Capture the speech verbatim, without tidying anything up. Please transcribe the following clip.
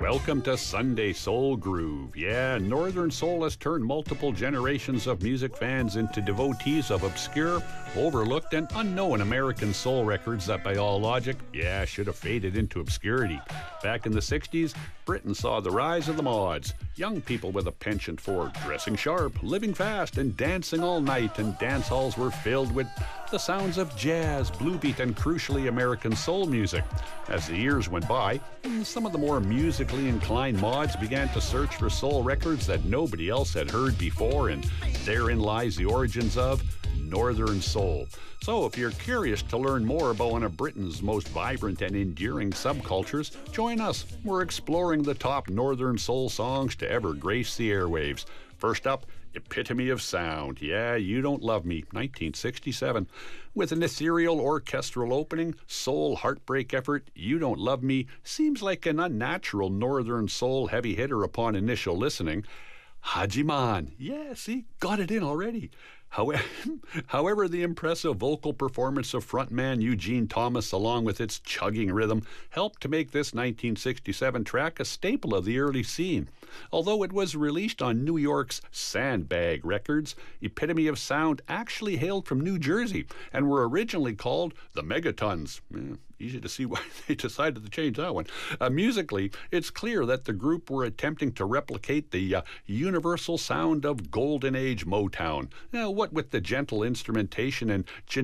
Welcome to Sunday Soul Groove. Yeah, Northern Soul has turned multiple generations of music fans into devotees of obscure, overlooked, and unknown American soul records that, by all logic, yeah, should have faded into obscurity. Back in the sixties, Britain saw the rise of the mods, young people with a penchant for dressing sharp, living fast, and dancing all night, and dance halls were filled with the sounds of jazz, bluebeat, and crucially American soul music. As the years went by, some of the more musically inclined mods began to search for soul records that nobody else had heard before, and therein lies the origins of Northern Soul. So if you're curious to learn more about one of Britain's most vibrant and enduring subcultures, join us. We're exploring the top Northern Soul songs to ever grace the airwaves. First up, Epitome of Sound. Yeah, You Don't Love Me, nineteen sixty-seven. With an ethereal orchestral opening, soul heartbreak effort, You Don't Love Me seems like an unnatural Northern Soul heavy hitter upon initial listening. Hajiman. Yeah, see, got it in already. However, however, the impressive vocal performance of frontman Eugene Thomas, along with its chugging rhythm, helped to make this nineteen sixty-seven track a staple of the early scene. Although it was released on New York's Sandbag Records, Epitome of Sound actually hailed from New Jersey and were originally called the Megatons. Yeah, easy to see why they decided to change that one. Uh, musically, it's clear that the group were attempting to replicate the uh, universal sound of Golden Age Motown. Now, what with the gentle instrumentation and